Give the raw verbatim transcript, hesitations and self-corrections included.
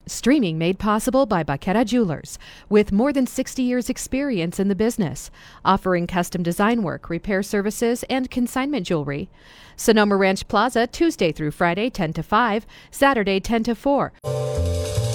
Streaming made possible by Baqueta Jewelers, with more than sixty years experience in the business, offering custom design work, repair services, and consignment jewelry. Sonoma Ranch Plaza, Tuesday through Friday, ten to five, Saturday, ten to four.